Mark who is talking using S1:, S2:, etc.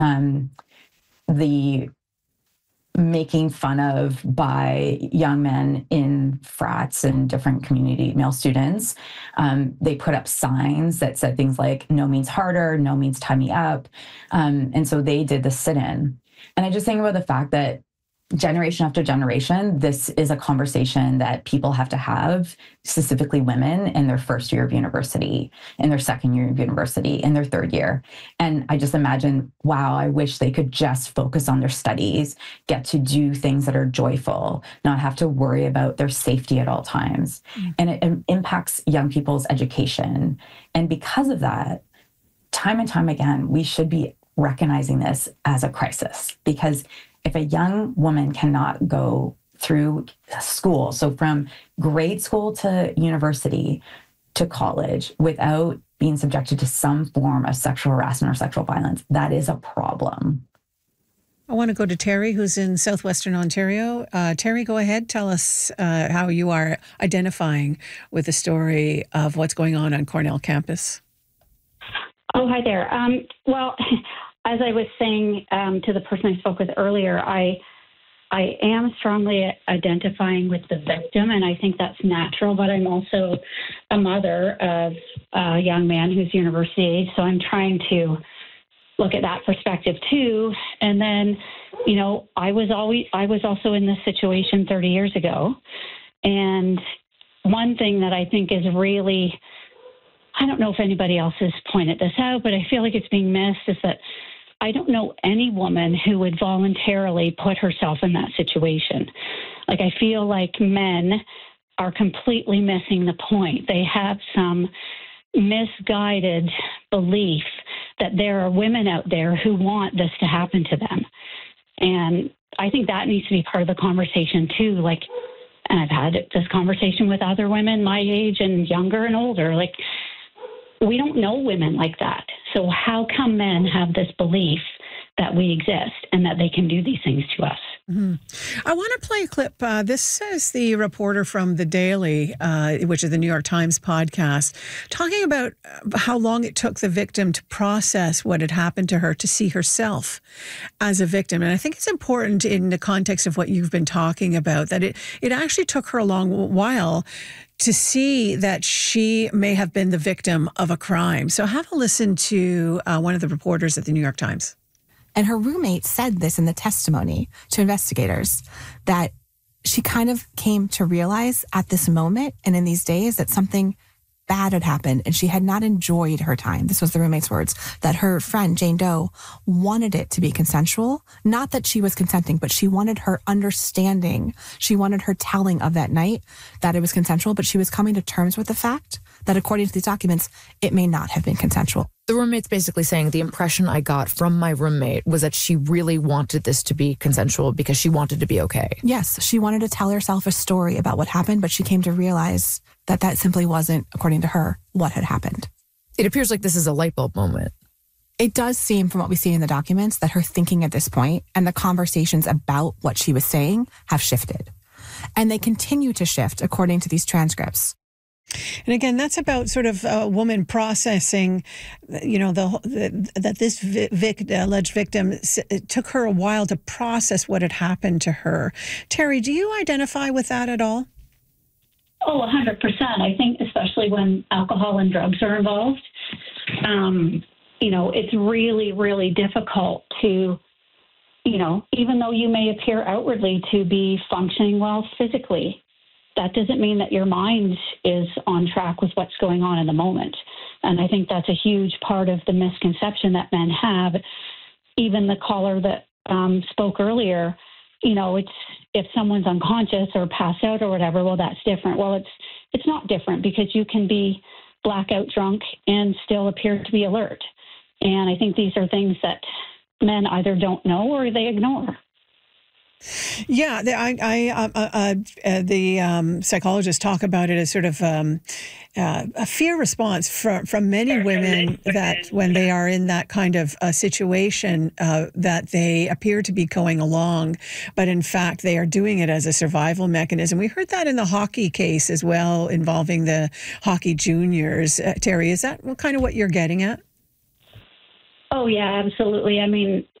S1: the making fun of by young men in frats and different community male students. They put up signs that said things like, no means harder, no means tie me up. And so they did the sit-in. And I just think about the fact that generation after generation, this is a conversation that people have to have, specifically women in their first year of university, in their second year of university, in their third year. And I just imagine, wow, I wish they could just focus on their studies, get to do things that are joyful, not have to worry about their safety at all times. And it impacts young people's education. And because of that, time and time again, we should be recognizing this as a crisis, because if a young woman cannot go through school, so from grade school to university to college, without being subjected to some form of sexual harassment or sexual violence, that is a problem.
S2: I want to go to Terry, who's in southwestern Ontario. Terry, go ahead. Tell us how you are identifying with the story of what's going on Cornell campus.
S3: Oh, hi there. Well, as I was saying to the person I spoke with earlier, I am strongly identifying with the victim, and I think that's natural, but I'm also a mother of a young man who's university age, so I'm trying to look at that perspective too. And then, you know, I was also in this situation 30 years ago, and one thing that I think is really, I don't know if anybody else has pointed this out, but I feel like it's being missed, is that I don't know any woman who would voluntarily put herself in that situation. Like, I feel like men are completely missing the point. They have some misguided belief that there are women out there who want this to happen to them. And I think that needs to be part of the conversation too. Like, and I've had this conversation with other women my age and younger and older. Like, we don't know women like that. So how come men have this belief that we exist and that they can do these things to us?
S2: Mm-hmm. I want to play a clip. This is the reporter from The Daily, which is the New York Times podcast, talking about how long it took the victim to process what had happened to her, to see herself as a victim. And I think it's important in the context of what you've been talking about, that it actually took her a long while to see that she may have been the victim of a crime. So have a listen to one of the reporters at the New York Times.
S4: And her roommate said this in the testimony to investigators, that she kind of came to realize at this moment and in these days that something bad had happened and she had not enjoyed her time. This was the roommate's words, that her friend, Jane Doe, wanted it to be consensual. Not that she was consenting, but she wanted her understanding. She wanted her telling of that night that it was consensual, but she was coming to terms with the fact that according to these documents, it may not have been consensual.
S5: The roommate's basically saying the impression I got from my roommate was that she really wanted this to be consensual because she wanted to be okay.
S4: Yes, she wanted to tell herself a story about what happened, but she came to realize that that simply wasn't, according to her, what had happened.
S5: It appears like this is a light bulb moment.
S4: It does seem, from what we see in the documents, that her thinking at this point and the conversations about what she was saying have shifted. And they continue to shift according to these transcripts.
S2: And again, that's about sort of a woman processing, you know, that this alleged victim, it took her a while to process what had happened to her. Terry, do you identify with that at all?
S3: Oh, 100%. I think especially when alcohol and drugs are involved, you know, it's really, really difficult to, you know, even though you may appear outwardly to be functioning well physically, that doesn't mean that your mind is on track with what's going on in the moment. And I think that's a huge part of the misconception that men have. Even the caller that spoke earlier, you know, it's if someone's unconscious or passed out or whatever, well, that's different. Well, it's not different, because you can be blackout drunk and still appear to be alert. And I think these are things that men either don't know or they ignore.
S2: Yeah, the psychologists talk about it as sort of a fear response from many women, that when they are in that kind of situation, that they appear to be going along, but in fact they are doing it as a survival mechanism. We heard that in the hockey case as well, involving the hockey juniors. Terry, is that kind of what you're getting at?
S3: Oh, yeah, absolutely. I mean,